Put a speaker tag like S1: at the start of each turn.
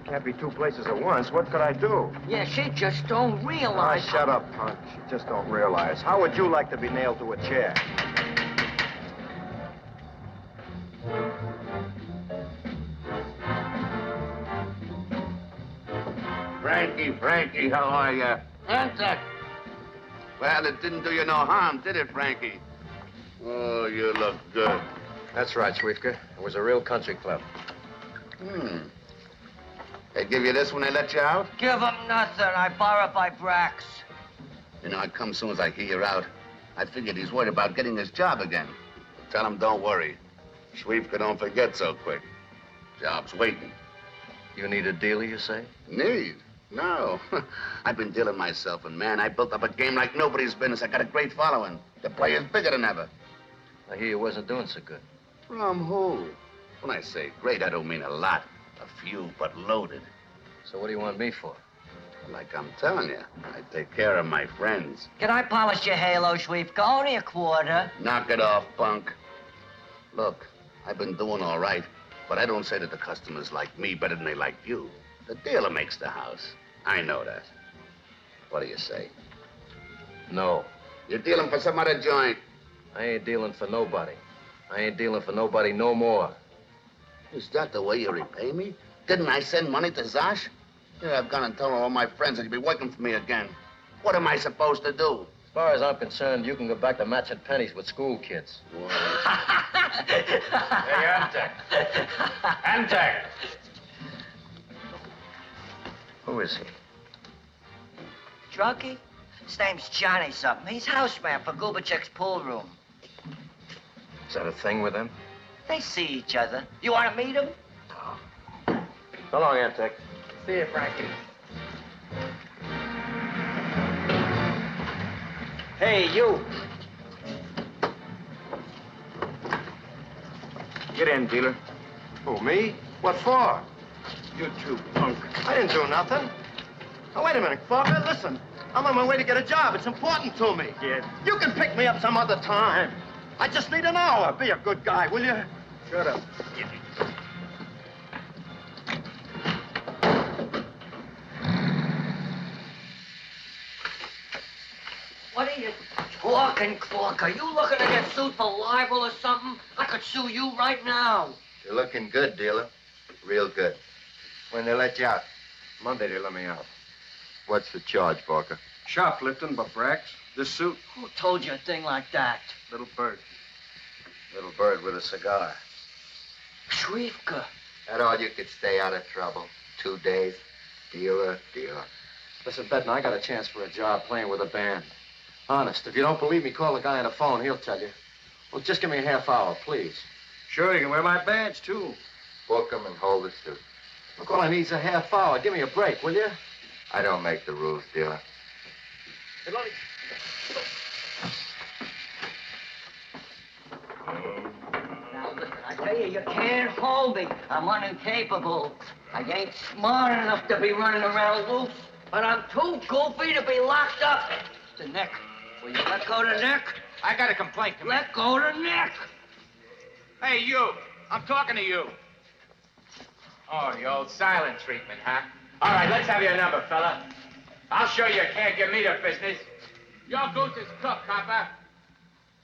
S1: Can't be two places at once. What could I do?
S2: Yeah, she just don't realize.
S1: Ah, shut up, punk. She just don't realize. How would you like to be nailed to a chair?
S3: Frankie, how are you?
S2: Antek.
S3: Well, it didn't do you no harm, did it, Frankie? Oh, you look good.
S1: That's right, Schwiefka. It was a real country club.
S3: They give you this when they let you out?
S2: Give him nothing. I borrow by Brax.
S3: You know, I come soon as I hear you're out. I figured he's worried about getting his job again. Tell him don't worry. Schwiefka don't forget so quick. Job's waiting.
S1: You need a dealer, you say?
S3: Need? No. I've been dealing myself, and man, I built up a game like nobody's business. I got a great following. The player's bigger than ever.
S1: I hear you wasn't doing so good.
S3: From who? When I say great, I don't mean a lot. A few, but loaded.
S1: So what do you want me for?
S3: Like I'm telling you, I take care of my friends.
S2: Can I polish your halo, Schwiefka? Only a quarter.
S3: Knock it off, punk. Look, I've been doing all right, but I don't say that the customers like me better than they like you. The dealer makes the house. I know that. What do you say?
S1: No.
S3: You're dealing for some other joint.
S1: I ain't dealing for nobody. I ain't dealing for nobody no more.
S3: Is that the way you repay me? Didn't I send money to Zosh? Yeah, I've gone and told all my friends that you'll be working for me again. What am I supposed to do?
S1: As far as I'm concerned, you can go back to matching pennies with school kids.
S4: Hey, Antek. Antek!
S1: Who is he?
S2: Drunkie? His name's Johnny something. He's houseman for Gubachek's pool room.
S1: Is that a thing with him?
S2: They see each other. You want to meet him?
S1: So long, Antek.
S2: See you, Frankie.
S1: Hey, you. Get in, dealer.
S5: Who, me? What for?
S1: You too, punk.
S5: I didn't do nothing. Now, wait a minute, Parker. Listen. I'm on my way to get a job. It's important to me.
S1: Kid.
S5: You can pick me up some other time. I just need an hour. Be a good guy, will you?
S1: Shut up.
S2: What are you talking, Clark? Are you looking to get sued for libel or something? I could sue you right now.
S5: You're looking good, dealer. Real good. When they let you out?
S1: Monday they let me out.
S5: What's the charge, Parker?
S1: Shoplifting, but Brax. This suit,
S2: Who told you a thing like that?
S1: little bird.
S5: Little bird with a cigar.
S2: Schwiefka.
S5: That all you could stay out of trouble? 2 days? Dealer.
S1: Listen, Benton, I got a chance for a job playing with a band. Honest, if you don't believe me, call the guy on the phone. He'll tell you. Well, just give me a half hour, please.
S4: Sure, you can wear my badge, too.
S5: Book him and hold the suit.
S1: Look, all I need's a half hour. Give me a break, will you?
S5: I don't make the rules, dealer.
S1: It'll only...
S2: Now, listen, I tell you, you can't hold me. I'm unincapable. I ain't smart enough to be running around loose, but I'm too goofy to be locked up. The neck. Will you let go the neck?
S4: I got a complaint, Commander.
S2: Let go the neck.
S4: Hey, you. I'm talking to you. Oh, the old silent treatment, huh? All right, let's have your number, fella. I'll show you can't give me the business. Your goose is cooked, copper.